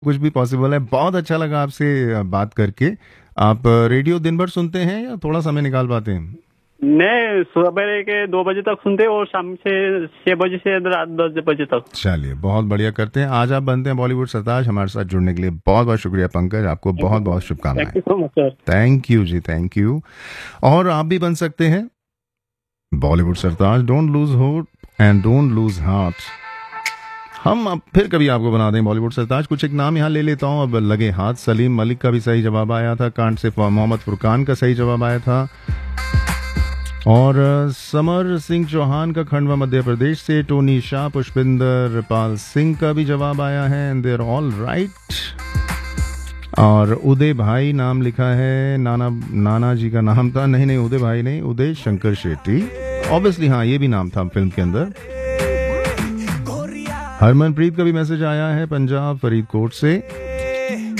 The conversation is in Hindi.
कुछ भी पॉसिबल है। बहुत अच्छा लगा आपसे बात करके। आप रेडियो दिन भर सुनते हैं या थोड़ा समय निकाल पाते हैं? मैं सुबह के 2 बजे तक सुनते और शाम से 6 बजे से रात 10 बजे तक। चलिए, बहुत बढ़िया करते हैं। आज आप बनते हैं बॉलीवुड सरताज। हमारे साथ जुड़ने के लिए बहुत बहुत शुक्रिया पंकज, आपको बहुत बहुत शुभकामनाएं। Thank you so much sir. Thank you ji, thank you. और आप भी बन सकते हैं बॉलीवुड सरताज। Don't lose hope and don't lose heart. हम अब फिर कभी आपको बना दें बॉलीवुड सरताज। कुछ एक नाम यहाँ ले लेता हूँ अब लगे हाथ। सलीम मलिक का भी सही जवाब आया था, कांट से मोहम्मद फुरकान का सही जवाब आया था, और समर सिंह चौहान का खंडवा मध्य प्रदेश से, टोनी शाह, पुष्पिंदर पाल सिंह का भी जवाब आया है and they are all right. और उदय भाई नाम लिखा है, नाना जी का नाम था, नहीं उदय भाई नहीं, उदय शंकर शेट्टी ऑब्वियसली, हाँ ये भी नाम था फिल्म के अंदर। हरमनप्रीत का भी मैसेज आया है पंजाब फरीदकोट से।